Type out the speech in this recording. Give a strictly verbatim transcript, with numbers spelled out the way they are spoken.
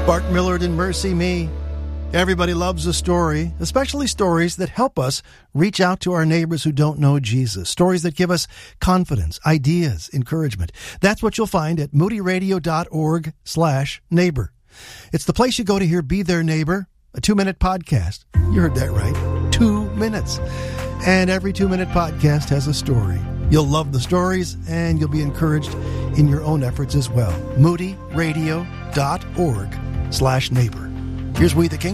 Bart Millard and Mercy Me. Everybody loves a story, especially stories that help us reach out to our neighbors who don't know Jesus. Stories that give us confidence, ideas, encouragement. That's what you'll find at moodyradio.org slash neighbor. It's the place you go to hear Be Their Neighbor, a two-minute podcast. You heard that right. Two minutes. And every two-minute podcast has a story. You'll love the stories, and you'll be encouraged in your own efforts as well. moodyradio.org slash neighbor. Here's We the King.